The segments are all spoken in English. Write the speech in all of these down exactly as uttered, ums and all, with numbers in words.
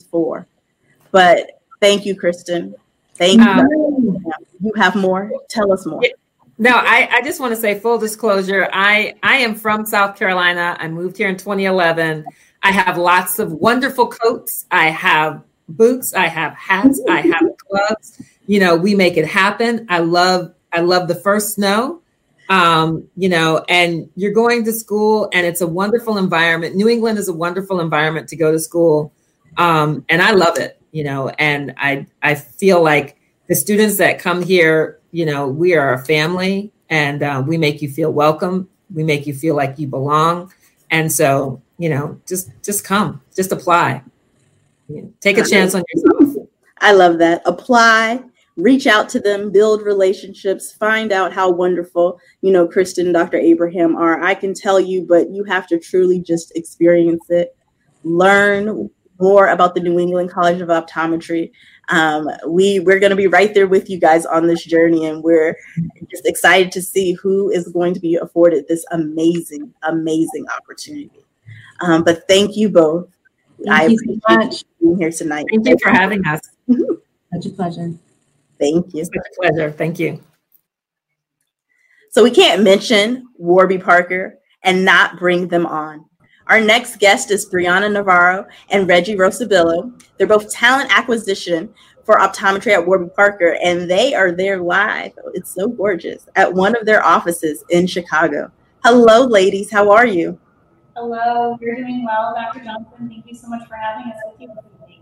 for. But thank you, Kristen. Thank um, you. You have more. Tell us more. No, I, I just want to say full disclosure. I, I am from South Carolina. I moved here in twenty eleven. I have lots of wonderful coats. I have boots. I have hats. I have gloves. You know, we make it happen. I love I love the first snow. Um, you know, and you're going to school and it's a wonderful environment. New England is a wonderful environment to go to school. Um, and I love it, you know, and I I feel like the students that come here, you know, we are a family and uh, we make you feel welcome. We make you feel like you belong. And so, you know, just just come, just apply. You know, take a chance on yourself. I love that. Apply, reach out to them, build relationships, find out how wonderful, you know, Kristen and Doctor Abraham are. I can tell you, but you have to truly just experience it. Learn more about the New England College of Optometry. Um, we, we're going to be right there with you guys on this journey, and we're just excited to see who is going to be afforded this amazing, amazing opportunity. Um, but thank you both. Thank I you appreciate so much. you being here tonight. Thank you for having us. Such a pleasure. Thank you. Such a pleasure. Thank you. So we can't mention Warby Parker and not bring them on. Our next guest is Brianna Navarro and Reggie Rosabillo. They're both talent acquisition for optometry at Warby Parker, and they are there live. It's so gorgeous at one of their offices in Chicago. Hello, ladies. How are you? Hello. You're doing well, Doctor Johnson. Thank you so much for having us with you this evening.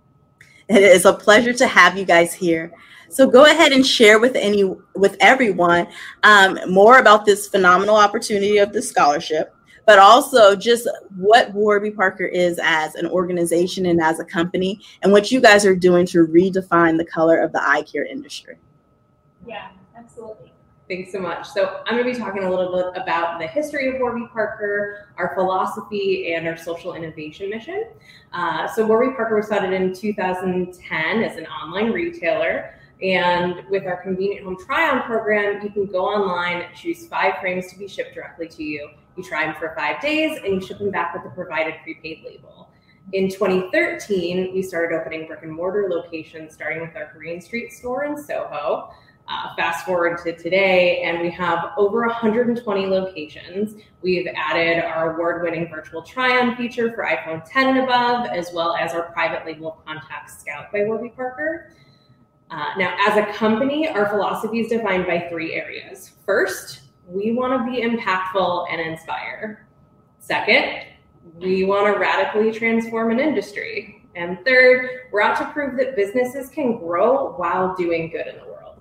It is a pleasure to have you guys here. So go ahead and share with any with everyone um, more about this phenomenal opportunity of the scholarship, but also just what Warby Parker is as an organization and as a company, and what you guys are doing to redefine the color of the eye care industry. Yeah, absolutely. Thanks so much. So I'm going to be talking a little bit about the history of Warby Parker, our philosophy, and our social innovation mission. Uh, so Warby Parker was started in two thousand ten as an online retailer. And with our convenient home try-on program, you can go online, choose five frames to be shipped directly to you. You try them for five days, and you ship them back with the provided prepaid label. In twenty thirteen, we started opening brick and mortar locations, starting with our Green Street store in Soho. Uh, fast forward to today, and we have over one hundred twenty locations. We've added our award-winning virtual try-on feature for iPhone ten and above, as well as our private label Contact Scout by Warby Parker. Uh, now, as a company, our philosophy is defined by three areas. First, we want to be impactful and inspire. Second, we want to radically transform an industry. And third, we're out to prove that businesses can grow while doing good in the world.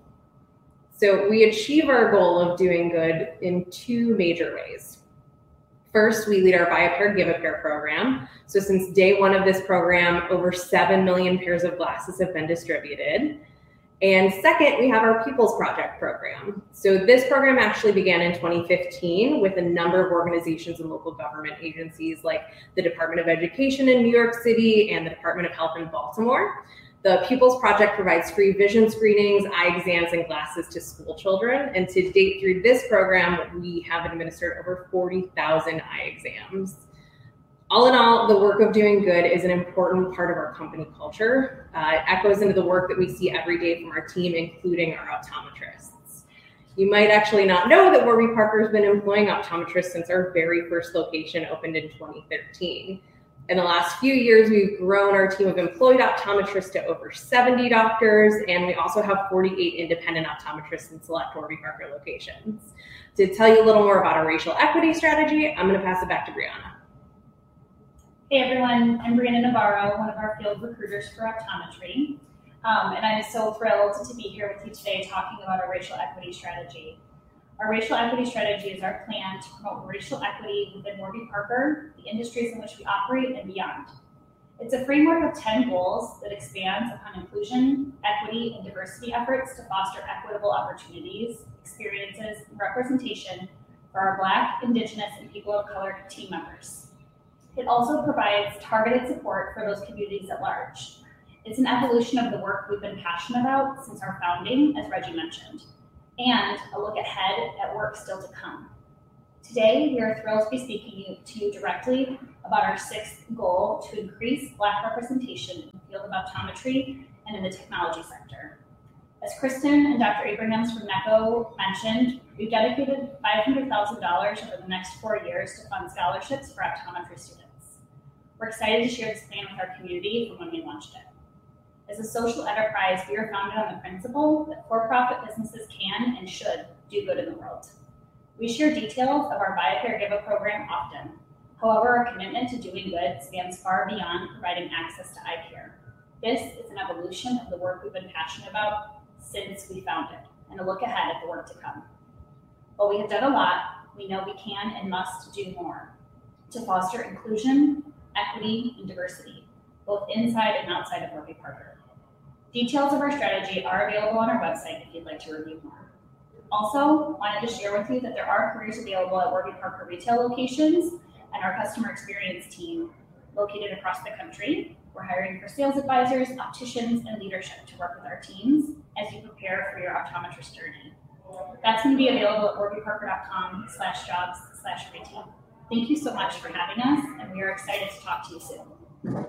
So we achieve our goal of doing good in two major ways. First, we lead our Buy a Pair, Give a Pair program. So since day one of this program, over seven million pairs of glasses have been distributed. And second, we have our People's Project program. So this program actually began in twenty fifteen with a number of organizations and local government agencies like the Department of Education in New York City and the Department of Health in Baltimore. The People's Project provides free vision screenings, eye exams, and glasses to school children. And to date through this program, we have administered over forty thousand eye exams. All in all, the work of doing good is an important part of our company culture. Uh, it echoes into the work that we see every day from our team, including our optometrists. You might actually not know that Warby Parker has been employing optometrists since our very first location opened in twenty thirteen. In the last few years, we've grown our team of employed optometrists to over seventy doctors, and we also have forty-eight independent optometrists in select Warby Parker locations. To tell you a little more about our racial equity strategy, I'm going to pass it back to Brianna. Hey everyone, I'm Brianna Navarro, one of our field recruiters for optometry. Um, and I'm so thrilled to be here with you today talking about our racial equity strategy. Our racial equity strategy is our plan to promote racial equity within Warby Parker, the industries in which we operate, and beyond. It's a framework of ten goals that expands upon inclusion, equity, and diversity efforts to foster equitable opportunities, experiences, and representation for our Black, Indigenous, and people of color team members. It also provides targeted support for those communities at large. It's an evolution of the work we've been passionate about since our founding, as Reggie mentioned, and a look ahead at work still to come. Today, we are thrilled to be speaking to you directly about our sixth goal to increase Black representation in optometry and in the technology sector. As Kristen and Doctor Abrahams from NECO mentioned, we've dedicated five hundred thousand dollars over the next four years to fund scholarships for optometry students. We're excited to share this plan with our community from when we launched it. As a social enterprise, we are founded on the principle that for-profit businesses can and should do good in the world. We share details of our Buy a Pair Give a program often. However, our commitment to doing good spans far beyond providing access to eye care. This is an evolution of the work we've been passionate about since we founded, and a look ahead at the work to come. While we have done a lot, we know we can and must do more to foster inclusion, equity, and diversity, both inside and outside of Warby Parker. Details of our strategy are available on our website if you'd like to review more. Also, wanted to share with you that there are careers available at Warby Parker retail locations and our customer experience team located across the country. We're hiring for sales advisors, opticians, and leadership to work with our teams as you prepare for your optometrist journey. That's going to be available at warbyparker.com slash jobs slash retail. Thank you so much for having us, and we are excited to talk to you soon.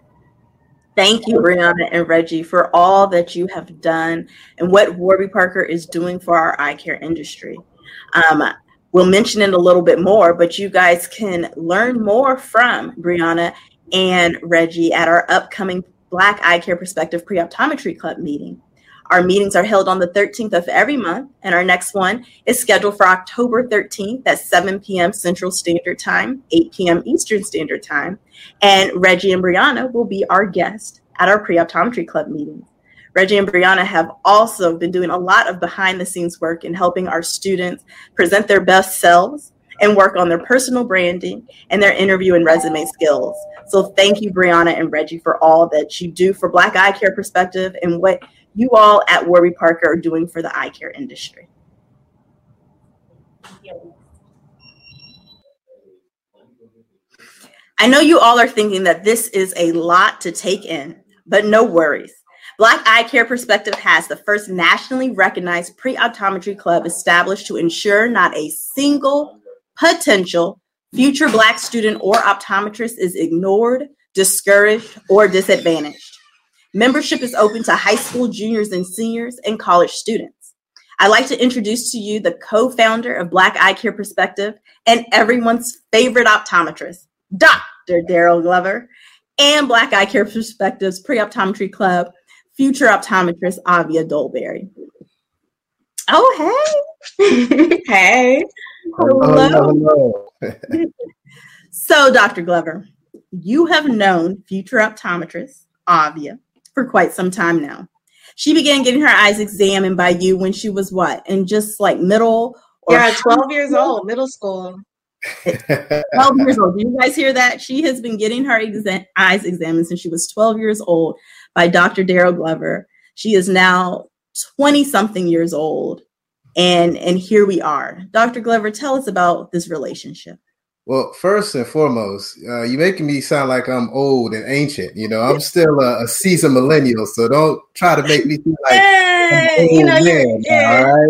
Thank you, Brianna and Reggie, for all that you have done and what Warby Parker is doing for our eye care industry. Um, we'll mention it a little bit more, but you guys can learn more from Brianna and Reggie at our upcoming Black Eye Care Perspective Pre-Optometry Club meeting. Our meetings are held on the thirteenth of every month, and our next one is scheduled for October thirteenth at seven p.m. Central Standard Time, eight p.m. Eastern Standard Time. And Reggie and Brianna will be our guests at our Pre-Optometry Club meetings. Reggie and Brianna have also been doing a lot of behind-the-scenes work in helping our students present their best selves and work on their personal branding and their interview and resume skills. So thank you, Brianna and Reggie, for all that you do for Black Eye Care Perspective and what you all at Warby Parker are doing for the eye care industry. I know you all are thinking that this is a lot to take in, but no worries. Black Eye Care Perspective has the first nationally recognized pre-optometry club established to ensure not a single potential future Black student or optometrist is ignored, discouraged, or disadvantaged. Membership is open to high school juniors and seniors and college students. I'd like to introduce to you the co-founder of Black Eye Care Perspective and everyone's favorite optometrist, Doctor Daryl Glover, and Black Eye Care Perspective's Pre-Optometry Club, future optometrist Avia Dolberry. Oh, hey. Hey. Hello. Hello. Hello. So, Doctor Glover, you have known future optometrist Avia for quite some time now. She began getting her eyes examined by you when she was what? In just like middle? Or yeah, twelve years old, middle school. twelve years old. Do you guys hear that? She has been getting her exa- eyes examined since she was twelve years old by Doctor Daryl Glover. She is now twenty something years old. And, and here we are. Doctor Glover, tell us about this relationship. Well, first and foremost, uh, you're making me sound like I'm old and ancient. You know, I'm still a, a seasoned millennial, so don't try to make me feel like hey, I'm old you know, man, yeah. all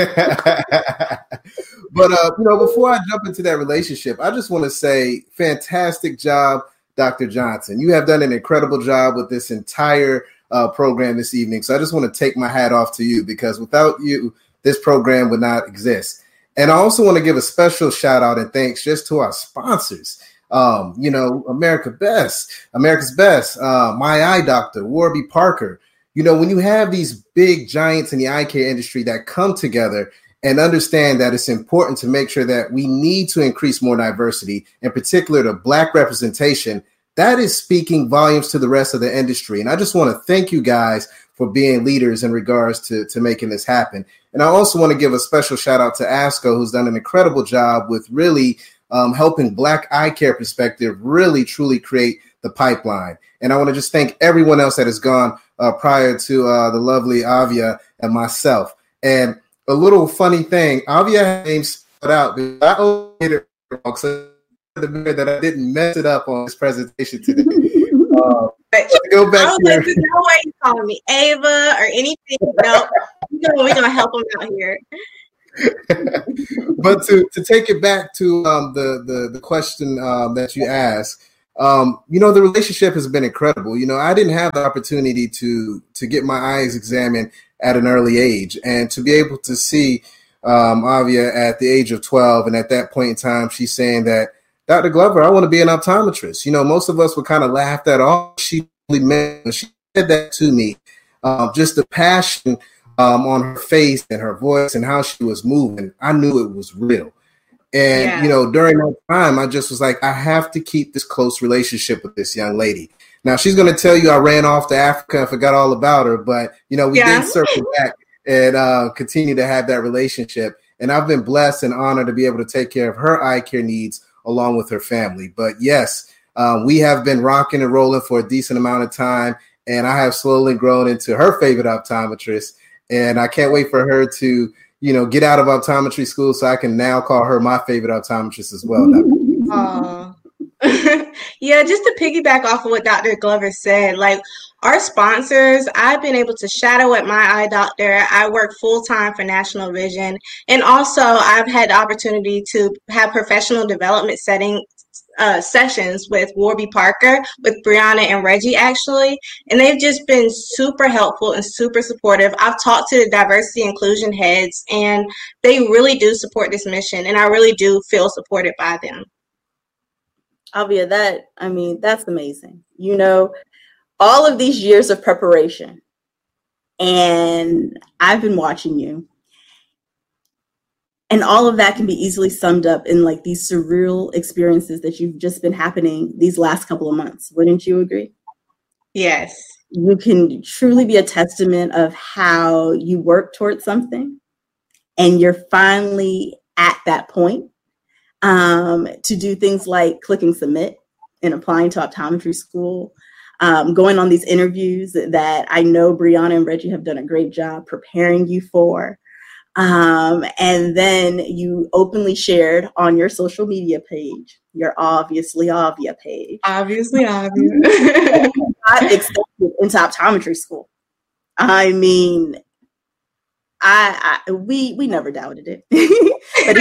right? But, uh, you know, before I jump into that relationship, I just want to say fantastic job, Doctor Johnson. You have done an incredible job with this entire uh, program this evening. So I just want to take my hat off to you because without you, this program would not exist. And I also want to give a special shout out and thanks just to our sponsors. Um, you know, America Best, America's Best, uh, My Eye Doctor, Warby Parker. You know, when you have these big giants in the eye care industry that come together and understand that it's important to make sure that we need to increase more diversity, in particular the Black representation, that is speaking volumes to the rest of the industry. And I just want to thank you guys for being leaders in regards to, to making this happen. And I also want to give a special shout out to ASCO, who's done an incredible job with really um, helping Black Eye Care Perspective really, truly create the pipeline. And I want to just thank everyone else that has gone uh, prior to uh, the lovely Avia and myself. And a little funny thing, Avia name spelled out, but I made it wrong, so that I didn't mess it up on this presentation today. uh, Go back I was like, there's no way you calling me Ava or anything. No, no, we're gonna help them out here. But to, to take it back to um, the, the the question um, that you asked, um, you know, the relationship has been incredible. You know, I didn't have the opportunity to to get my eyes examined at an early age, and to be able to see um, Avia at the age of twelve, and at that point in time, she's saying that, Doctor Glover, I want to be an optometrist. You know, most of us would kind of laugh that off. She really meant when she said that to me, um, just the passion um, on her face and her voice and how she was moving. I knew it was real. And, yeah. you know, during that time, I just was like, I have to keep this close relationship with this young lady. Now, she's going to tell you I ran off to Africa and forgot all about her. But, you know, we yeah. did circle back and uh, continue to have that relationship. And I've been blessed and honored to be able to take care of her eye care needs along with her family. But, yes, um, we have been rocking and rolling for a decent amount of time. And I have slowly grown into her favorite optometrist. And I can't wait for her to, you know, get out of optometry school so I can now call her my favorite optometrist as well. Oh, yeah, just to piggyback off of what Doctor Glover said, like our sponsors, I've been able to shadow at my eye doctor. I work full time for National Vision. And also I've had the opportunity to have professional development setting Uh, sessions with Warby Parker, with Brianna and Reggie, actually. And they've just been super helpful and super supportive. I've talked to the diversity inclusion heads, and they really do support this mission. And I really do feel supported by them. Avia, that, I mean, that's amazing. You know, all of these years of preparation, and I've been watching you. And all of that can be easily summed up in like these surreal experiences that you've just been happening these last couple of months. Wouldn't you agree? Yes. You can truly be a testament of how you work towards something and you're finally at that point um, to do things like clicking submit and applying to optometry school, um, going on these interviews that I know Brianna and Reggie have done a great job preparing you for. Um, and then you openly shared on your social media page, your obviously Avia page. Obviously Avia. I accepted into optometry school. I mean, I, I we we never doubted it. But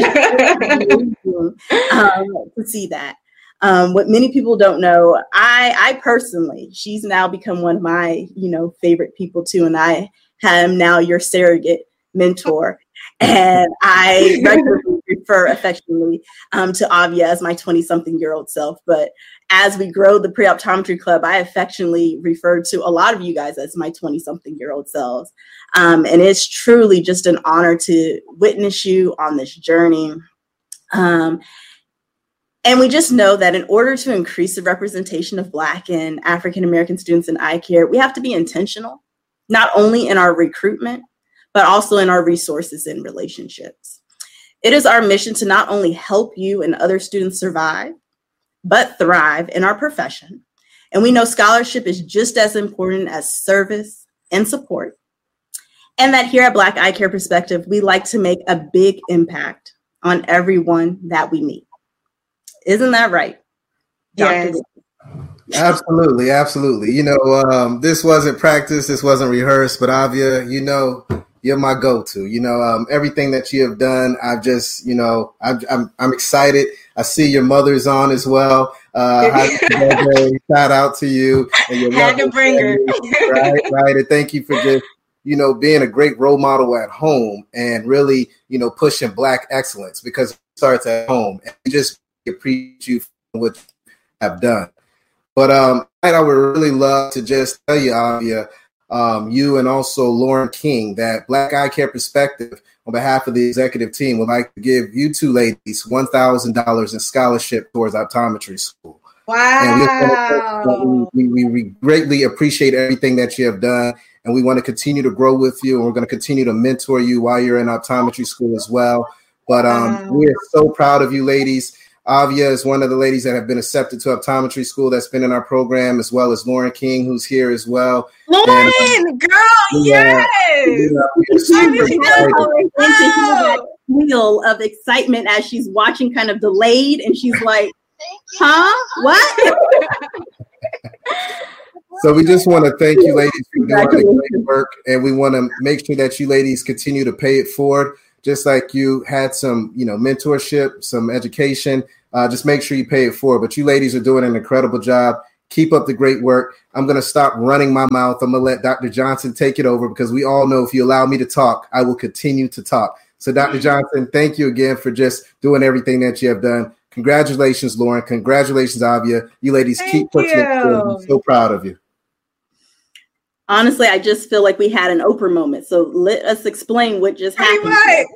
it's um, to see that. Um, what many people don't know, I I personally, she's now become one of my, you know, favorite people too, and I am now your surrogate mentor, and I regularly refer affectionately um, to Avia as my twenty-something-year-old self. But as we grow the Pre-Optometry Club, I affectionately refer to a lot of you guys as my twenty-something-year-old selves. Um, and it's truly just an honor to witness you on this journey. Um, and we just know that in order to increase the representation of Black and African-American students in eye care, we have to be intentional, not only in our recruitment, but also in our resources and relationships. It is our mission to not only help you and other students survive, but thrive in our profession. And we know scholarship is just as important as service and support. And that here at Black Eye Care Perspective, we like to make a big impact on everyone that we meet. Isn't that right? Yes. Absolutely, absolutely. You know, um, this wasn't practice, this wasn't rehearsed, but Avia, you know, you're my go-to. You know, um, everything that you have done, I've just, you know, I'm, I'm, I'm excited. I see your mother's on as well. Uh, shout out to you. And your Had to bring her. Right, right. And thank you for just, you know, being a great role model at home and really, you know, pushing Black excellence, because it starts at home. And we just appreciate you for what you have done. But um, I would really love to just tell you, Avia, um, you and also Lauren King, that Black Eye Care Perspective, on behalf of the executive team, would like to give you two ladies one thousand dollars in scholarship towards optometry school. Wow. And we, we, we greatly appreciate everything that you have done, and we want to continue to grow with you, and we're going to continue to mentor you while you're in optometry school as well. But um, wow. we are so proud of you ladies. Avia is one of the ladies that have been accepted to optometry school that's been in our program, as well as Lauren King, who's here as well. Lauren, and, um, girl, yes. She's super excited. And to hear that wheel of excitement as she's watching kind of delayed, and she's like, huh? What? So we just want to thank you ladies for doing the great work, and we want to make sure that you ladies continue to pay it forward. Just like you had some, you know, mentorship, some education, Uh, just make sure you pay it forward. But you ladies are doing an incredible job. Keep up the great work. I'm going to stop running my mouth. I'm going to let Doctor Johnson take it over because we all know if you allow me to talk, I will continue to talk. So Doctor Johnson, thank you again for just doing everything that you have done. Congratulations, Lauren. Congratulations, Avia. You ladies thank keep pushing it forward. I'm so proud of you. Honestly, I just feel like we had an Oprah moment. So let us explain what just happened.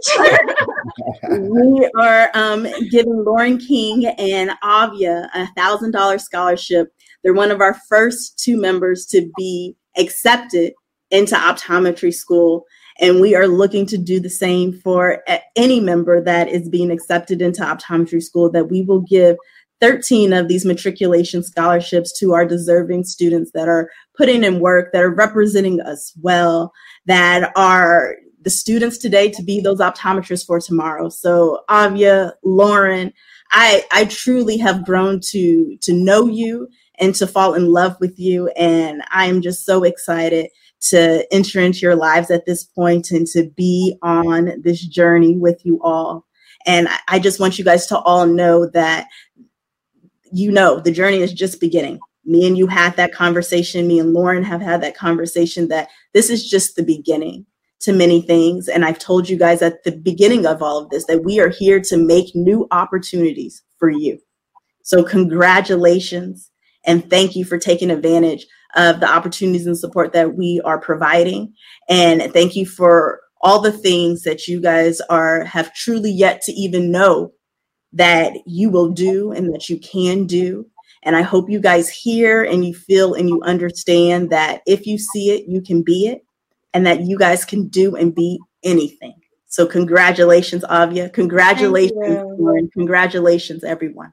We are um, giving Lauren King and Avia a one thousand dollars scholarship. They're one of our first two members to be accepted into optometry school. And we are looking to do the same for any member that is being accepted into optometry school, that we will give thirteen of these matriculation scholarships to our deserving students that are putting in work, that are representing us well, that are the students today to be those optometrists for tomorrow. So Avia, Lauren, I, I truly have grown to, to know you and to fall in love with you. And I am just so excited to enter into your lives at this point and to be on this journey with you all. And I, I just want you guys to all know that, you know, the journey is just beginning. Me and you had that conversation. Me and Lauren have had that conversation that this is just the beginning to many things. And I've told you guys at the beginning of all of this that we are here to make new opportunities for you. So congratulations. And thank you for taking advantage of the opportunities and support that we are providing. And thank you for all the things that you guys are have truly yet to even know that you will do and that you can do. And I hope you guys hear and you feel and you understand that if you see it, you can be it, and that you guys can do and be anything. So congratulations, Avia. Congratulations, Lauren. Congratulations, everyone.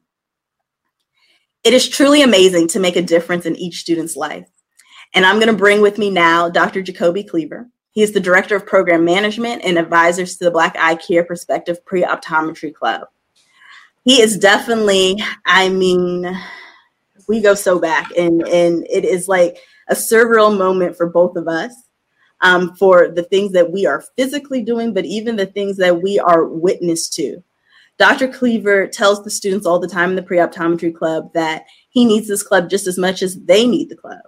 It is truly amazing to make a difference in each student's life. And I'm going to bring with me now Doctor Jacoby Cleaver. He is the Director of Program Management and advisors to the Black Eye Care Perspective Pre-Optometry Club. He is definitely, I mean, we go so back, and, and it is like a surreal moment for both of us, um, for the things that we are physically doing, but even the things that we are witness to. Doctor Cleaver tells the students all the time in the Pre-Optometry Club that he needs this club just as much as they need the club.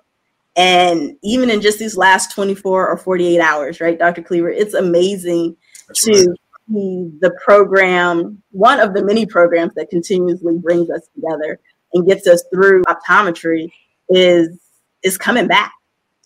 And even in just these last twenty-four or forty-eight hours, right, Doctor Cleaver, it's amazing That's to right. see the program, one of the many programs that continuously brings us together and gets us through optometry is, is coming back.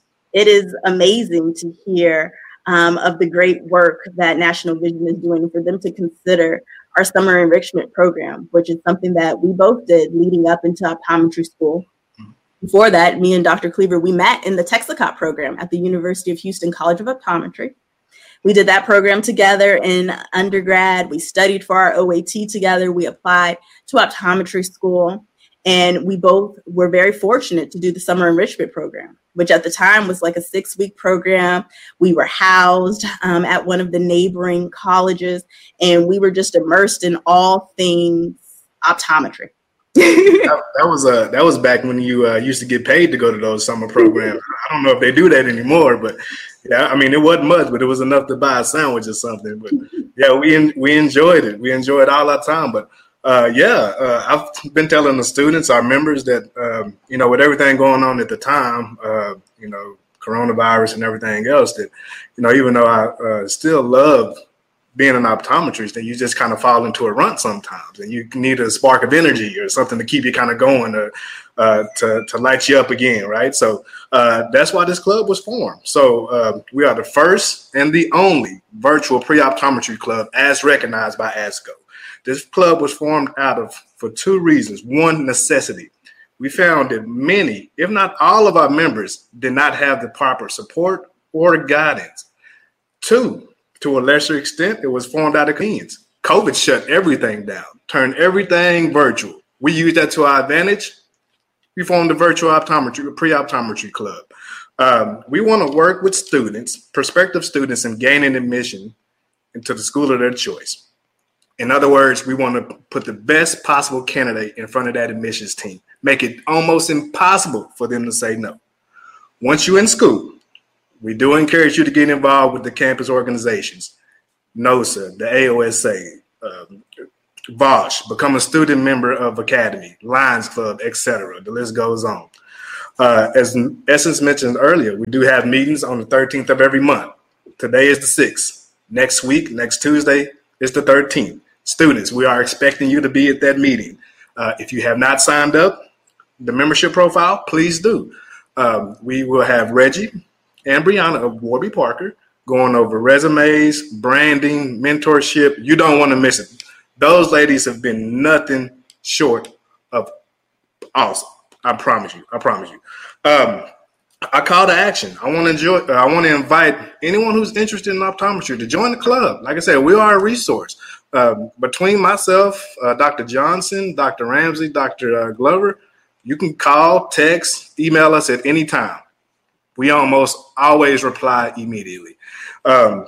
It is amazing to hear um, of the great work that National Vision is doing, and for them to consider our summer enrichment program, which is something that we both did leading up into optometry school. Before that, me and Doctor Cleaver, we met in the Texaco program at the University of Houston College of Optometry. We did that program together in undergrad. We studied for our O A T together. We applied to optometry school, and we both were very fortunate to do the summer enrichment program, which at the time was like a six-week program. We were housed um, at one of the neighboring colleges, and we were just immersed in all things optometry. that, that was uh that was back when you uh, used to get paid to go to those summer programs. I don't know if they do that anymore, but yeah, I mean, it wasn't much, but it was enough to buy a sandwich or something. But yeah, we in, we enjoyed it. We enjoyed all our time. But uh, yeah, uh, I've been telling the students, our members, that um, you know, with everything going on at the time, uh, you know, coronavirus and everything else, that you know, even though I uh, still love being an optometrist, and you just kind of fall into a rut sometimes, and you need a spark of energy or something to keep you kind of going, to uh, to, to light you up again, right? So uh, that's why this club was formed. So uh, we are the first and the only virtual pre-optometry club as recognized by ASCO. This club was formed out of for two reasons. One, necessity. We found that many, if not all of our members, did not have the proper support or guidance. Two, to a lesser extent, it was formed out of convenience. COVID shut everything down, turned everything virtual. We used that to our advantage. We formed a virtual optometry, a pre-optometry club. Um, we want to work with students, prospective students, in gaining admission into the school of their choice. In other words, we want to put the best possible candidate in front of that admissions team, make it almost impossible for them to say no. Once you're in school, we do encourage you to get involved with the campus organizations, NOSA, the A O S A, um, Vosh, become a student member of Academy, Lions Club, et cetera. The list goes on. Uh, as Essence mentioned earlier, we do have meetings on the thirteenth of every month. Today is the sixth. Next week, next Tuesday, is the thirteenth. Students, we are expecting you to be at that meeting. Uh, if you have not signed up, the membership profile, please do. Um, we will have Reggie and Brianna of Warby Parker going over resumes, branding, mentorship. You don't want to miss it. Those ladies have been nothing short of awesome. I promise you. I promise you. Um, a call to action. I want to enjoy. I want to invite anyone who's interested in optometry to join the club. Like I said, we are a resource. Um, between myself, uh, Doctor Johnson, Doctor Ramsey, Doctor Uh, Glover, you can call, text, email us at any time. We almost always reply immediately. Um,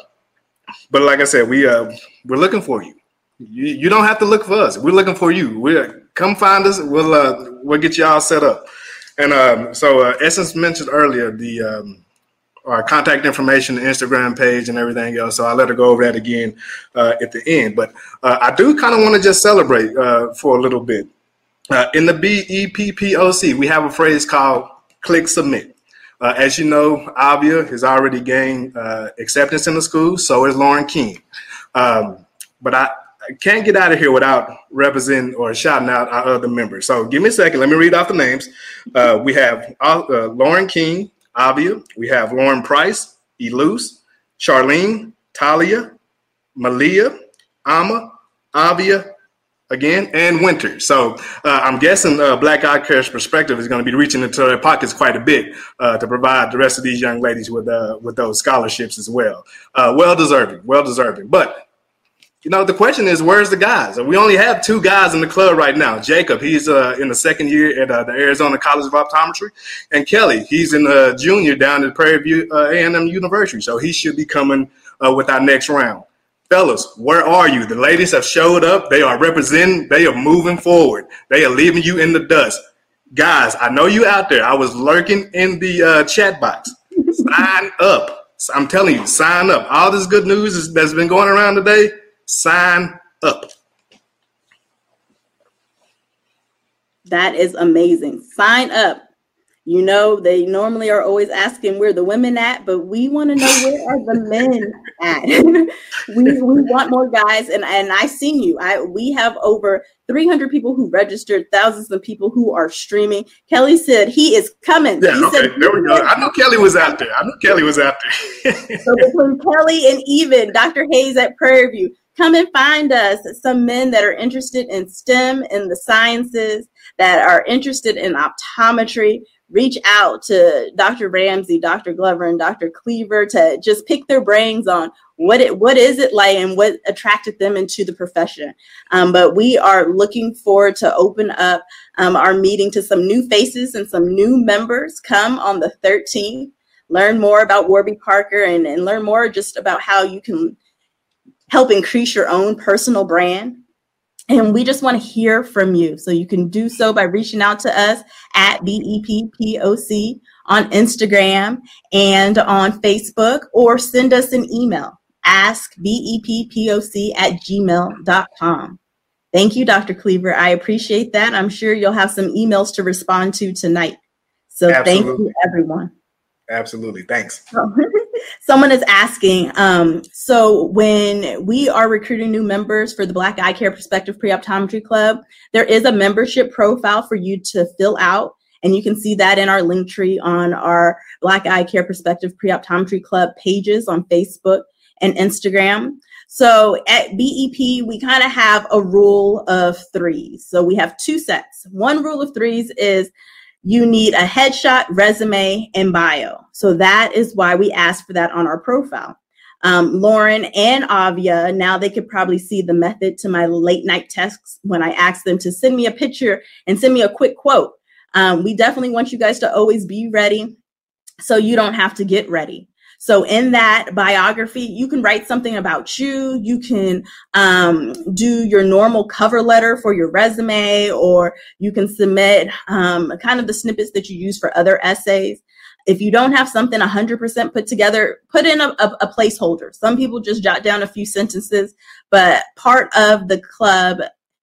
but like I said, we uh, we're looking for you. You you don't have to look for us. We're looking for you. We're come find us. We'll uh, we'll get you all set up. And um, so uh, Essence mentioned earlier the um, our contact information, the Instagram page, and everything else. So I'll let her go over that again uh, at the end. But uh, I do kind of want to just celebrate uh, for a little bit. Uh, in the B E P P O C, we have a phrase called click submit. Uh, as you know, Avia has already gained uh, acceptance in the school. So is Lauren King. Um, but I, I can't get out of here without representing or shouting out our other members. So give me a second. Let me read off the names. Uh, we have uh, Lauren King, Avia. We have Lauren Price, Eluse, Charlene, Talia, Malia, Ama, Avia, again, and Winter. So uh, I'm guessing uh, Black Eye Care's perspective is going to be reaching into their pockets quite a bit uh, to provide the rest of these young ladies with uh, with those scholarships as well. Uh, well deserving, well deserving. But you know, the question is, where's the guys? We only have two guys in the club right now. Jacob, he's uh, in the second year at uh, the Arizona College of Optometry, and Kelly, he's in the junior down at Prairie View uh, A and M University. So he should be coming uh, with our next round. Fellas, where are you? The ladies have showed up. They are representing. They are moving forward. They are leaving you in the dust. Guys, I know you out there. I was lurking in the uh, chat box. Sign up. I'm telling you, sign up. All this good news is, that's been going around today, sign up. That is amazing. Sign up. You know, they normally are always asking where the women at, but we want to know where are the men at. we we want more guys, and, and I seen you. I we have over three hundred people who registered, thousands of people who are streaming. Kelly said he is coming. Yeah, he okay, said, there we go. I knew Kelly was out there. I knew Kelly was out there. So between Kelly and even Doctor Hayes at Prairie View, come and find us. Some men that are interested in STEM and the sciences, that are interested in optometry. Reach out to Doctor Ramsey, Doctor Glover, and Doctor Cleaver to just pick their brains on what it what is it like and what attracted them into the profession. Um, but we are looking forward to open up um, our meeting to some new faces and some new members. Come on the thirteenth, learn more about Warby Parker and, and learn more just about how you can help increase your own personal brand. And we just want to hear from you. So you can do so by reaching out to us at B E P P O C on Instagram and on Facebook, or send us an email, ask B E P P O C at gmail dot com. Thank you, Doctor Cleaver. I appreciate that. I'm sure you'll have some emails to respond to tonight. So Absolutely. Thank you, everyone. Absolutely. Thanks. Someone is asking, um, so when we are recruiting new members for the Black Eye Care Perspective Pre-Optometry Club, there is a membership profile for you to fill out. And you can see that in our link tree on our Black Eye Care Perspective Pre-Optometry Club pages on Facebook and Instagram. So at B E P, we kind of have a rule of threes. So we have two sets. One rule of threes is you need a headshot, resume, and bio. So that is why we asked for that on our profile. Um, Lauren and Avia, now they could probably see the method to my late night texts when I asked them to send me a picture and send me a quick quote. Um, we definitely want you guys to always be ready so you don't have to get ready. So in that biography, you can write something about you. You can um, do your normal cover letter for your resume, or you can submit um, kind of the snippets that you use for other essays. If you don't have something one hundred percent put together, put in a, a, a placeholder. Some people just jot down a few sentences, but part of the club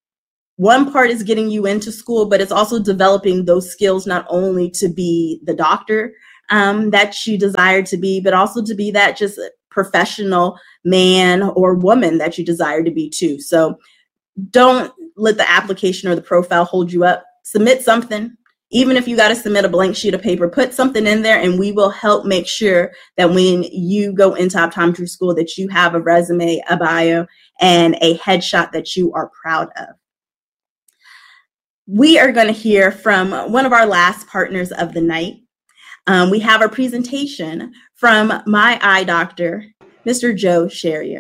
one part is getting you into school, but it's also developing those skills not only to be the doctor um, that you desire to be, but also to be that just professional man or woman that you desire to be too. So don't let the application or the profile hold you up. Submit something. Even if you got to submit a blank sheet of paper, put something in there and we will help make sure that when you go into optometry school that you have a resume, a bio, and a headshot that you are proud of. We are going to hear from one of our last partners of the night. Um, we have a presentation from my eye doctor, Mister Joe Sherrier.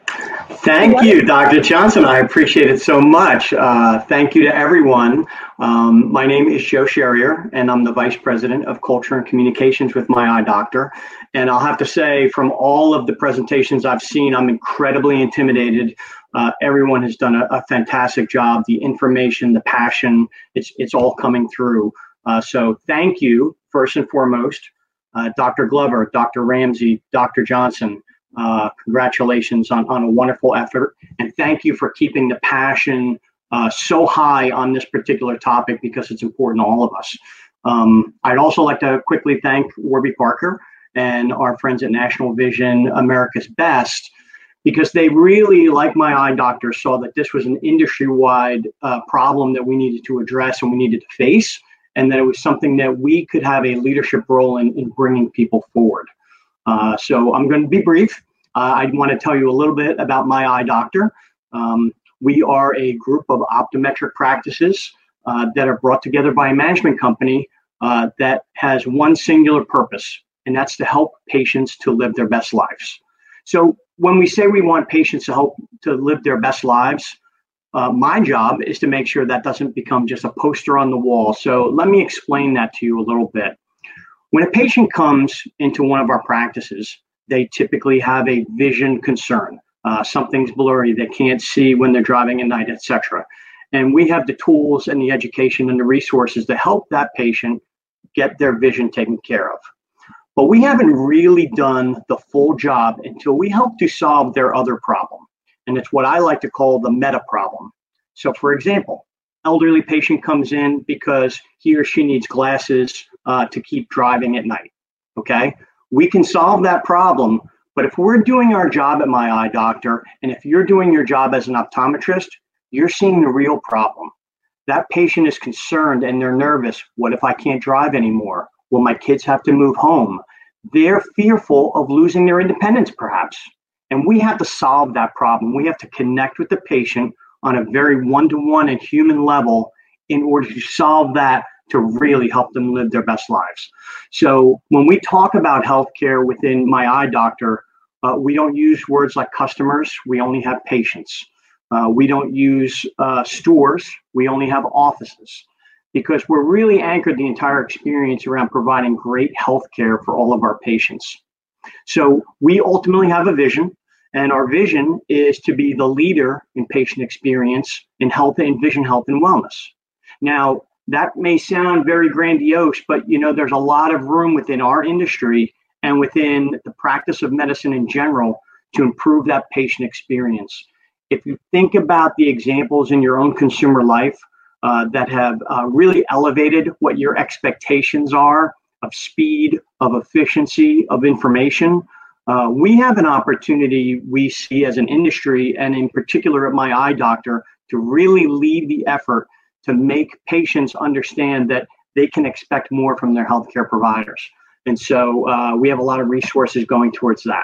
Thank you, Doctor Johnson. I appreciate it so much. Uh, thank you to everyone. Um, my name is Joe Sherrier, and I'm the Vice President of Culture and Communications with My Eye Doctor. And I'll have to say, from all of the presentations I've seen, I'm incredibly intimidated. Uh, everyone has done a, a fantastic job. The information, the passion, it's, it's all coming through. Uh, so thank you, first and foremost, uh, Doctor Glover, Doctor Ramsey, Doctor Johnson. Uh, congratulations on, on a wonderful effort. And thank you for keeping the passion uh, so high on this particular topic, because it's important to all of us. Um, I'd also like to quickly thank Warby Parker and our friends at National Vision, America's Best, because they really, like my eye doctor, saw that this was an industry-wide uh, problem that we needed to address and we needed to face, and that it was something that we could have a leadership role in, in bringing people forward. Uh, so I'm going to be brief. Uh, I want to tell you a little bit about my eye doctor. Um, we are a group of optometric practices uh, that are brought together by a management company uh, that has one singular purpose, and that's to help patients to live their best lives. So when we say we want patients to help to live their best lives, uh, my job is to make sure that doesn't become just a poster on the wall. So let me explain that to you a little bit. When a patient comes into one of our practices, they typically have a vision concern. Uh, something's blurry, they can't see when they're driving at night, et cetera. And we have the tools and the education and the resources to help that patient get their vision taken care of. But we haven't really done the full job until we help to solve their other problem. And it's what I like to call the meta problem. So for example, elderly patient comes in because he or she needs glasses uh, to keep driving at night, okay? We can solve that problem, but if we're doing our job at My Eye Doctor, and if you're doing your job as an optometrist, you're seeing the real problem. That patient is concerned and they're nervous. What if I can't drive anymore? Will my kids have to move home? They're fearful of losing their independence, perhaps. And we have to solve that problem. We have to connect with the patient on a very one-to-one and human level in order to solve that, to really help them live their best lives. So when we talk about healthcare within My Eye Doctor, uh, we don't use words like customers. We only have patients. Uh, we don't use uh, stores. We only have offices, because we're really anchored the entire experience around providing great healthcare for all of our patients. So we ultimately have a vision. And our vision is to be the leader in patient experience in health and vision health and wellness. Now, that may sound very grandiose, but you know, there's a lot of room within our industry and within the practice of medicine in general to improve that patient experience. If you think about the examples in your own consumer life uh, that have uh, really elevated what your expectations are of speed, of efficiency, of information, Uh, we have an opportunity we see as an industry, and in particular at My Eye Doctor, to really lead the effort to make patients understand that they can expect more from their healthcare providers. And so uh, we have a lot of resources going towards that.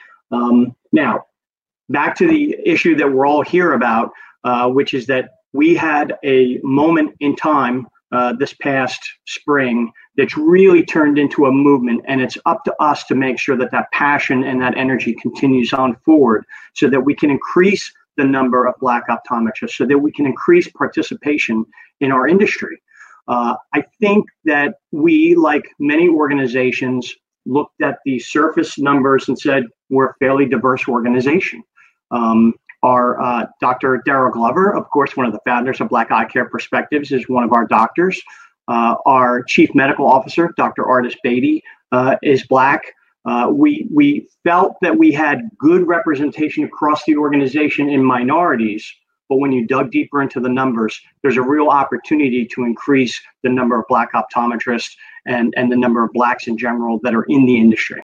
Um, now, back to the issue that we're all here about, uh, which is that we had a moment in time uh, this past spring that's really turned into a movement, and it's up to us to make sure that that passion and that energy continues on forward so that we can increase the number of Black optometrists, so that we can increase participation in our industry. Uh, I think that we, like many organizations, looked at the surface numbers and said, we're a fairly diverse organization. Um, our uh, Doctor Darrell Glover, of course, one of the founders of Black Eye Care Perspectives, is one of our doctors. Uh, our Chief Medical Officer, Doctor Ardis Beatty, uh, is Black. Uh, we, we felt that we had good representation across the organization in minorities, But when you dug deeper into the numbers, there's a real opportunity to increase the number of Black optometrists and, and the number of Blacks in general that are in the industry.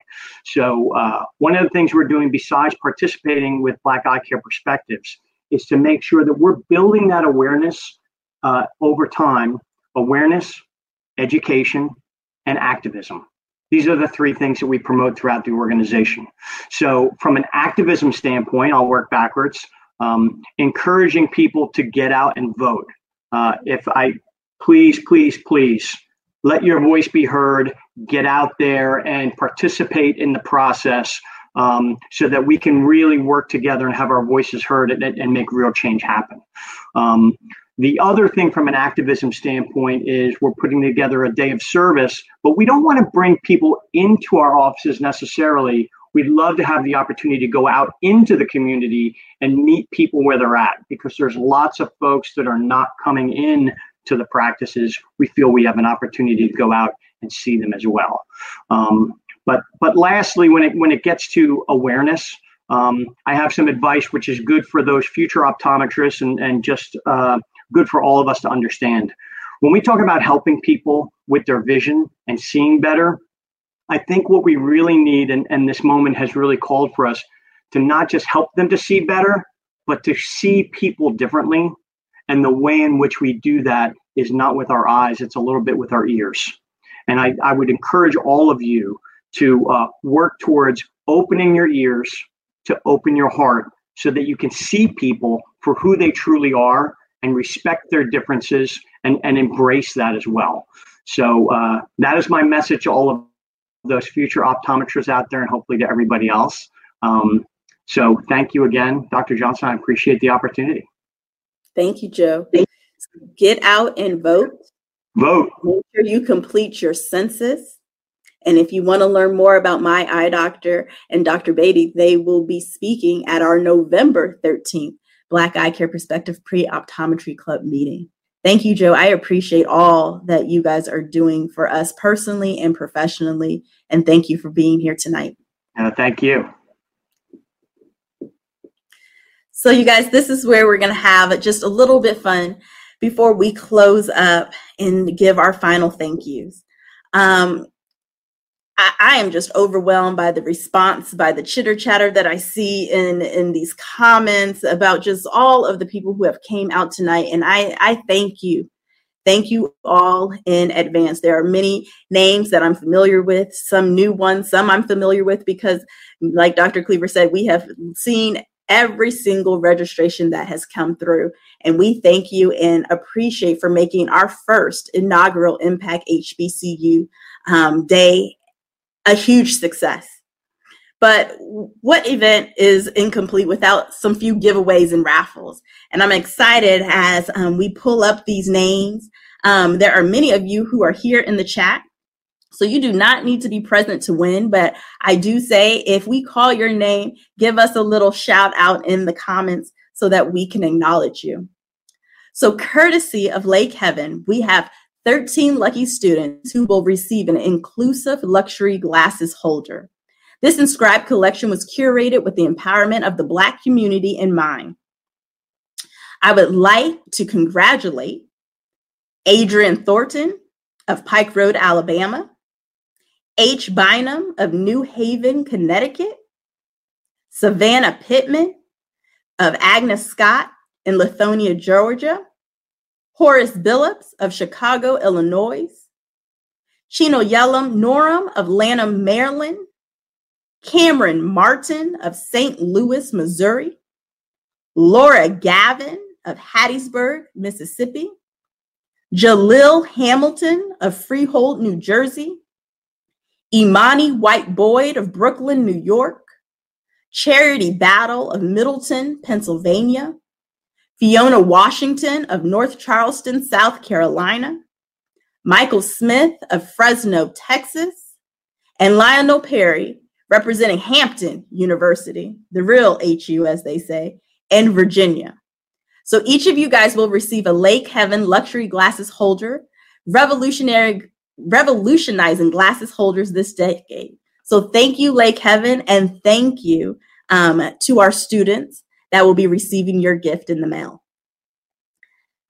So uh, one of the things we're doing besides participating with Black Eye Care Perspectives is to make sure that we're building that awareness uh, over time, awareness, education, and activism. These are the three things that we promote throughout the organization. So from an activism standpoint, I'll work backwards. Um, encouraging people to get out and vote. Uh, if I, please, please, please, let your voice be heard, get out there and participate in the process um, so that we can really work together and have our voices heard and, and make real change happen. Um, the other thing from an activism standpoint is we're putting together a day of service, but we don't want to bring people into our offices necessarily. We'd love to have the opportunity to go out into the community and meet people where they're at, because there's lots of folks that are not coming in to the practices. We feel we have an opportunity to go out and see them as well. Um, but but lastly, when it when it gets to awareness, um, I have some advice which is good for those future optometrists and, and just uh, good for all of us to understand. When we talk about helping people with their vision and seeing better, I think what we really need, and, and this moment has really called for us, to not just help them to see better, but to see people differently. And the way in which we do that is not with our eyes, it's a little bit with our ears. And I, I would encourage all of you to uh, work towards opening your ears, to open your heart, so that you can see people for who they truly are and respect their differences and, and embrace that as well. So uh, that is my message to all of those future optometrists out there, and hopefully to everybody else. Um, so thank you again, Doctor Johnson. I appreciate the opportunity. Thank you, Joe. Get out and vote. Vote. Make sure you complete your census. And if you want to learn more about my eye doctor and Doctor Beatty, they will be speaking at our November thirteenth Black Eye Care Perspective Pre-Optometry Club meeting. Thank you, Joe. I appreciate all that you guys are doing for us personally and professionally. And thank you for being here tonight. Uh, thank you. So you guys, this is where we're going to have just a little bit fun before we close up and give our final thank yous. Um, I, I am just overwhelmed by the response, by the chitter chatter that I see in, in these comments about just all of the people who have came out tonight. And I, I thank you. Thank you all in advance. There are many names that I'm familiar with, some new ones, some I'm familiar with because, like Doctor Cleaver said, we have seen every single registration that has come through. And we thank you and appreciate for making our first inaugural Impact H B C U um, Day a huge success. But what event is incomplete without some few giveaways and raffles? And I'm excited as um, we pull up these names. Um, there are many of you who are here in the chat, so you do not need to be present to win. But I do say, if we call your name, give us a little shout out in the comments so that we can acknowledge you. So courtesy of Lake Heaven, we have thirteen lucky students who will receive an inclusive luxury glasses holder. This inscribed collection was curated with the empowerment of the Black community in mind. I would like to congratulate Adrian Thornton of Pike Road, Alabama, H. Bynum of New Haven, Connecticut, Savannah Pittman of Agnes Scott in Lithonia, Georgia, Horace Billups of Chicago, Illinois, Chino Yellam Norum of Lanham, Maryland, Cameron Martin of Saint Louis, Missouri, Laura Gavin of Hattiesburg, Mississippi, Jalil Hamilton of Freehold, New Jersey, Imani White Boyd of Brooklyn, New York, Charity Battle of Middleton, Pennsylvania, Fiona Washington of North Charleston, South Carolina, Michael Smith of Fresno, Texas, and Lionel Perry, representing Hampton University, the real H U as they say, and Virginia. So each of you guys will receive a Lake Heaven luxury glasses holder, revolutionary, revolutionizing glasses holders this decade. So thank you, Lake Heaven, and thank you um, to our students that will be receiving your gift in the mail.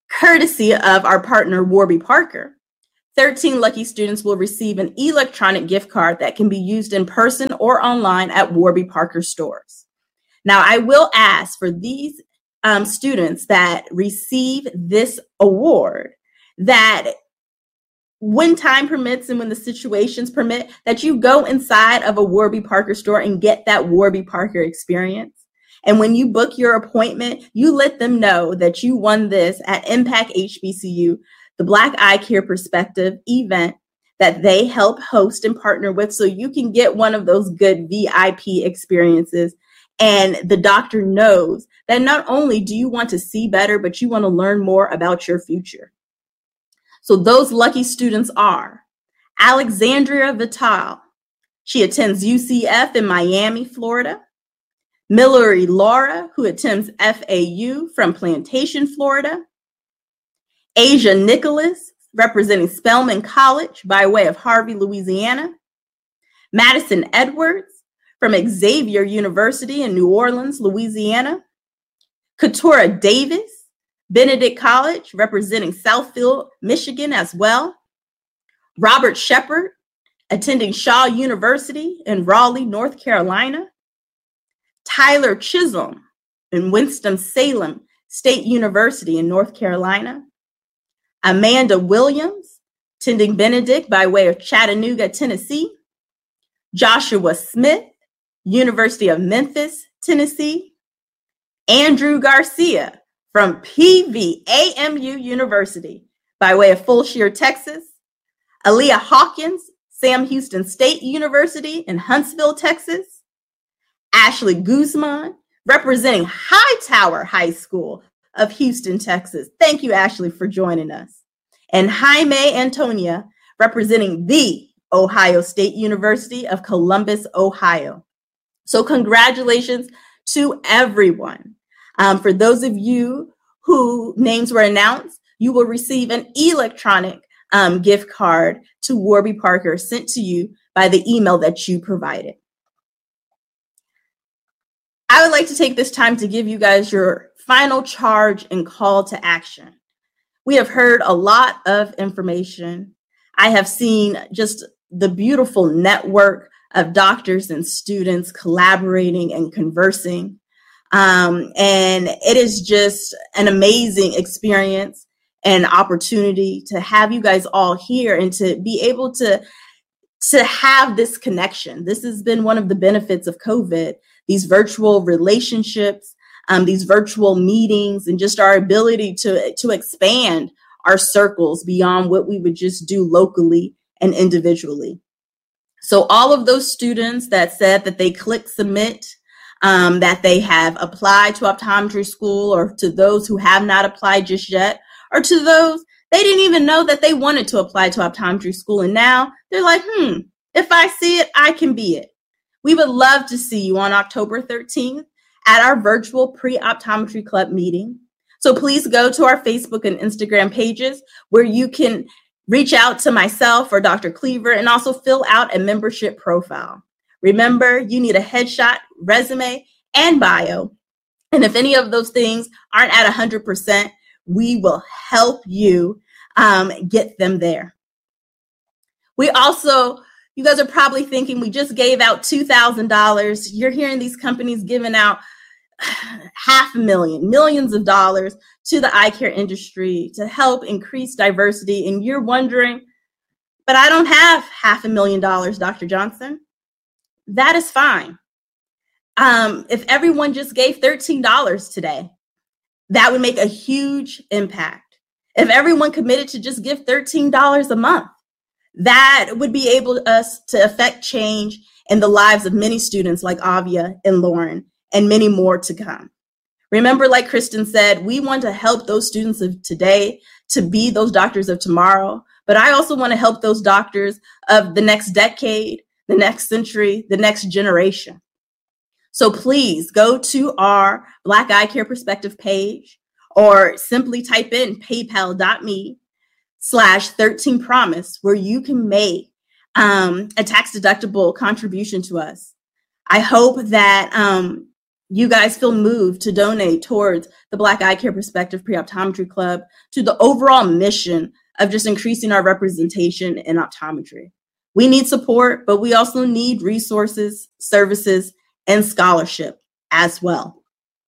Courtesy of our partner, Warby Parker, thirteen lucky students will receive an electronic gift card that can be used in person or online at Warby Parker stores. Now, I will ask for these um, students that receive this award that when time permits and when the situations permit, that you go inside of a Warby Parker store and get that Warby Parker experience. And when you book your appointment, you let them know that you won this at Impact H B C U, the Black Eye Care Perspective event that they help host and partner with, so you can get one of those good V I P experiences. And the doctor knows that not only do you want to see better, but you want to learn more about your future. So those lucky students are Alexandria Vital. She attends U C F in Miami, Florida. Millery Laura, who attends F A U from Plantation, Florida. Asia Nicholas, representing Spelman College by way of Harvey, Louisiana. Madison Edwards from Xavier University in New Orleans, Louisiana. Katura Davis, Benedict College, representing Southfield, Michigan as well. Robert Shepard, attending Shaw University in Raleigh, North Carolina. Tyler Chisholm in Winston-Salem State University in North Carolina. Amanda Williams, attending Benedict by way of Chattanooga, Tennessee. Joshua Smith, University of Memphis, Tennessee. Andrew Garcia from P V A M U University by way of Fulshire, Texas. Aaliyah Hawkins, Sam Houston State University in Huntsville, Texas. Ashley Guzman, representing Hightower High School of Houston, Texas. Thank you, Ashley, for joining us. And Jaime Antonia, representing the Ohio State University of Columbus, Ohio. So congratulations to everyone. Um, for those of you whose names were announced, you will receive an electronic um, gift card to Warby Parker sent to you by the email that you provided. I would like to take this time to give you guys your final charge and call to action. We have heard a lot of information. I have seen just the beautiful network of doctors and students collaborating and conversing. Um, and it is just an amazing experience and opportunity to have you guys all here and to be able to, to have this connection. This has been one of the benefits of COVID. These virtual relationships, um, these virtual meetings, and just our ability to, to expand our circles beyond what we would just do locally and individually. So all of those students that said that they clicked submit, um, that they have applied to optometry school, or to those who have not applied just yet, or to those they didn't even know that they wanted to apply to optometry school, and now they're like, hmm, if I see it, I can be it. We would love to see you on October thirteenth at our virtual pre-optometry club meeting. So please go to our Facebook and Instagram pages where you can reach out to myself or Doctor Cleaver and also fill out a membership profile. Remember, you need a headshot, resume, and bio. And if any of those things aren't at one hundred percent, we will help you um, get them there. We also You guys are probably thinking we just gave out two thousand dollars. You're hearing these companies giving out half a million, millions of dollars to the eye care industry to help increase diversity. And you're wondering, but I don't have half a million dollars, Doctor Johnson. That is fine. Um, if everyone just gave thirteen dollars today, that would make a huge impact. If everyone committed to just give thirteen dollars a month, that would be able to us to affect change in the lives of many students like Avia and Lauren and many more to come. Remember, like Kristen said, we want to help those students of today to be those doctors of tomorrow, but I also want to help those doctors of the next decade, the next century, the next generation. So please go to our Black Eye Care Perspective page or simply type in paypal.me slash 13 promise where you can make um, a tax deductible contribution to us. I hope that um, you guys feel moved to donate towards the Black Eye Care Perspective Pre-Optometry Club, to the overall mission of just increasing our representation in optometry. We need support, but we also need resources, services, and scholarship as well.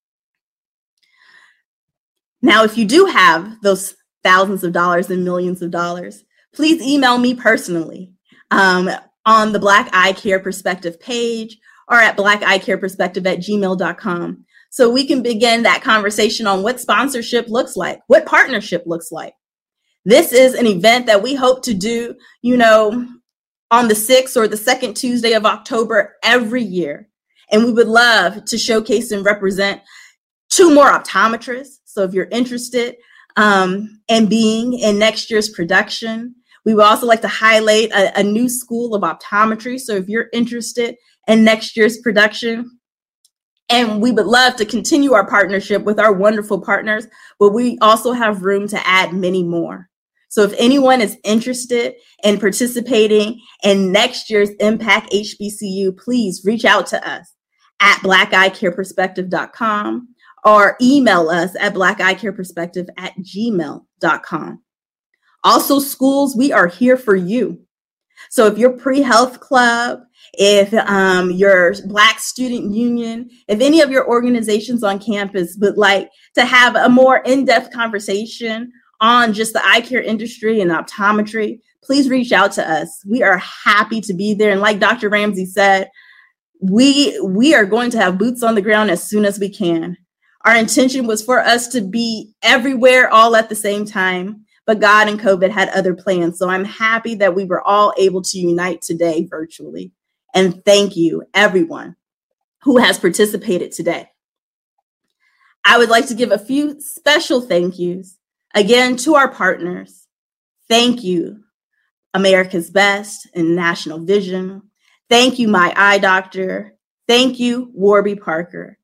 Now, if you do have those thousands of dollars and millions of dollars, please email me personally um, on the Black Eye Care Perspective page or at black eye care perspective at gmail dot com, so we can begin that conversation on what sponsorship looks like, what partnership looks like. This is an event that we hope to do, you know, on the sixth or the second Tuesday of October every year. And we would love to showcase and represent two more optometrists. So if you're interested um, in being in next year's production, we would also like to highlight a, a new school of optometry. So if you're interested in next year's production, and we would love to continue our partnership with our wonderful partners, but we also have room to add many more. So if anyone is interested in participating in next year's Impact H B C U, please reach out to us at black eye care perspective dot com or email us at black eye care perspective at gmail dot com. Also, schools, we are here for you. So if your pre-health club, if um, your Black Student Union, if any of your organizations on campus would like to have a more in-depth conversation on just the eye care industry and optometry, please reach out to us. We are happy to be there. And like Doctor Ramsey said, we, we are going to have boots on the ground as soon as we can. Our intention was for us to be everywhere all at the same time, but God and COVID had other plans. So I'm happy that we were all able to unite today virtually. And thank you, everyone who has participated today. I would like to give a few special thank yous again to our partners. Thank you, America's Best and National Vision. Thank you, My Eye Doctor. Thank you, Warby Parker.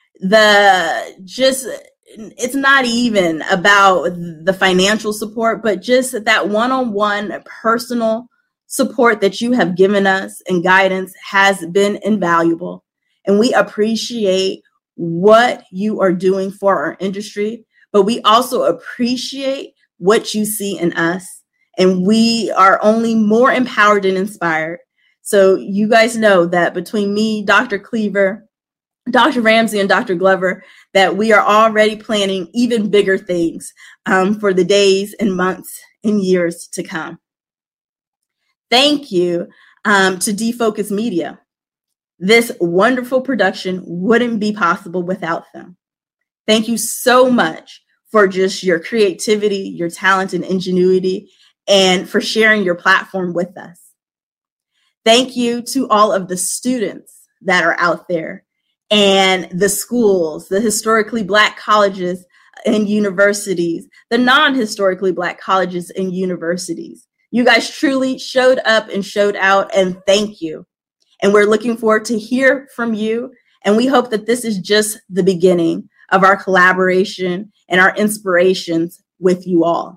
The just, it's not even about the financial support, but just that one-on-one personal support that you have given us and guidance has been invaluable. And we appreciate what you are doing for our industry, but we also appreciate what you see in us. And we are only more empowered and inspired. So you guys know that between me, Doctor Cleaver, Doctor Ramsey, and Doctor Glover, that we are already planning even bigger things um, for the days and months and years to come. Thank you um, to Defocus Media. This wonderful production wouldn't be possible without them. Thank you so much for just your creativity, your talent and ingenuity, and for sharing your platform with us. Thank you to all of the students that are out there and the schools, the historically Black colleges and universities, the non-historically Black colleges and universities. You guys truly showed up and showed out, and thank you. And we're looking forward to hear from you. And we hope that this is just the beginning of our collaboration and our inspirations with you all.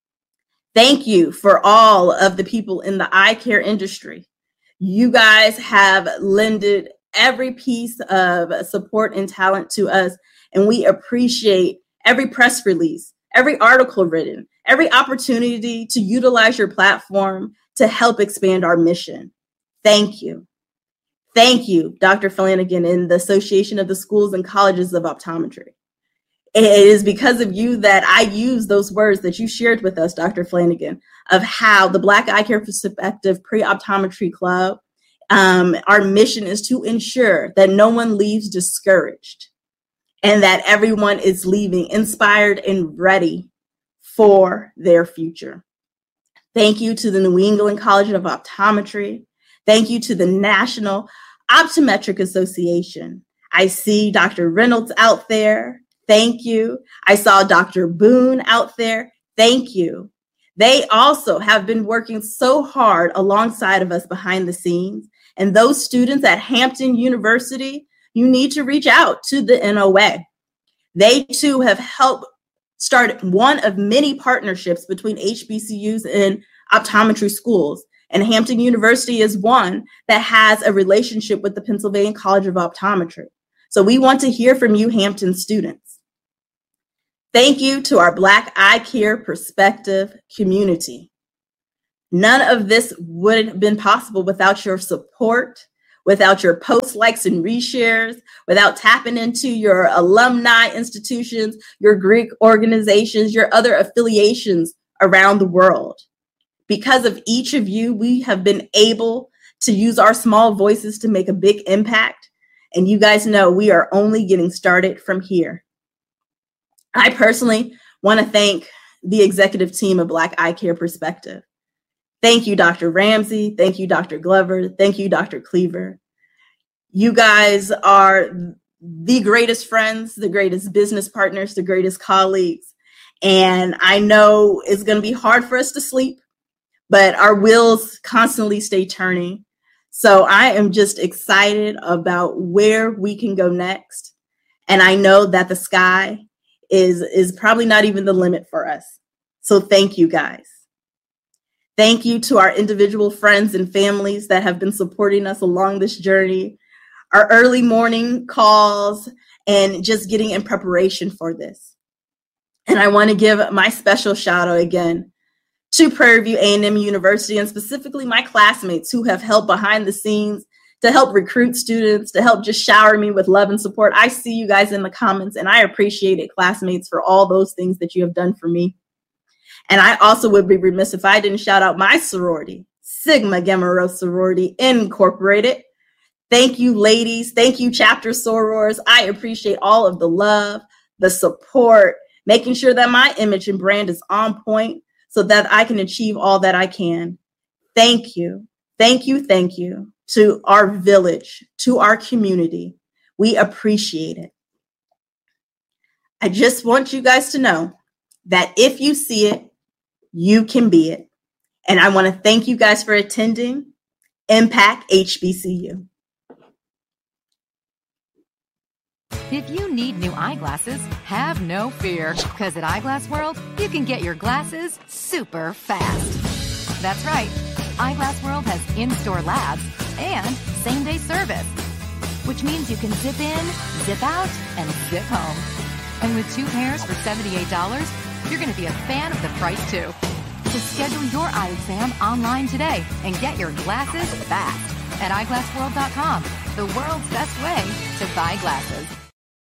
Thank you for all of the people in the eye care industry. You guys have lended every piece of support and talent to us, and we appreciate every press release, every article written, every opportunity to utilize your platform to help expand our mission. Thank you. Thank you, Doctor Flanagan and the Association of the Schools and Colleges of Optometry. It is because of you that I use those words that you shared with us, Doctor Flanagan, of how the Black Eye Care Perspective Pre-Optometry Club, um, our mission is to ensure that no one leaves discouraged and that everyone is leaving inspired and ready for their future. Thank you to the New England College of Optometry. Thank you to the National Optometric Association. I see Doctor Reynolds out there. Thank you. I saw Doctor Boone out there. Thank you. They also have been working so hard alongside of us behind the scenes. And those students at Hampton University, you need to reach out to the N O A. They too have helped start one of many partnerships between H B C Us and optometry schools. And Hampton University is one that has a relationship with the Pennsylvania College of Optometry. So we want to hear from you, Hampton students. Thank you to our Black Eye Care Perspective community. None of this would have been possible without your support, without your post likes and reshares, without tapping into your alumni institutions, your Greek organizations, your other affiliations around the world. Because of each of you, we have been able to use our small voices to make a big impact. And you guys know we are only getting started from here. I personally want to thank the executive team of Black Eye Care Perspective. Thank you, Doctor Ramsey. Thank you, Doctor Glover. Thank you, Doctor Cleaver. You guys are the greatest friends, the greatest business partners, the greatest colleagues. And I know it's going to be hard for us to sleep, but our wheels constantly stay turning. So I am just excited about where we can go next. And I know that the sky is, is probably not even the limit for us. So thank you, guys. Thank you to our individual friends and families that have been supporting us along this journey, our early morning calls, and just getting in preparation for this. And I want to give my special shout out again to Prairie View A and M University, and specifically my classmates who have helped behind the scenes to help recruit students, to help just shower me with love and support. I see you guys in the comments, and I appreciate it, classmates, for all those things that you have done for me. And I also would be remiss if I didn't shout out my sorority, Sigma Gamma Rho Sorority Incorporated. Thank you, ladies. Thank you, chapter sorors. I appreciate all of the love, the support, making sure that my image and brand is on point so that I can achieve all that I can. Thank you. Thank you. Thank you to our village, to our community. We appreciate it. I just want you guys to know that if you see it, you can be it. And I want to thank you guys for attending Impact H B C U. If you need new eyeglasses, have no fear, because at Eyeglass World, you can get your glasses super fast. That's right. Eyeglass World has in-store labs and same-day service, which means you can zip in, zip out, and zip home. And with two pairs for seventy-eight dollars, you're going to be a fan of the price, too. So schedule your eye exam online today and get your glasses fast at eyeglass world dot com, the world's best way to buy glasses.